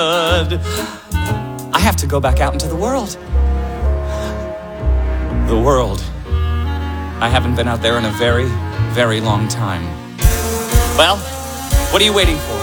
I have to go back out into the world. The world. I haven't been out there in a very, very long time. Well, what are you waiting for?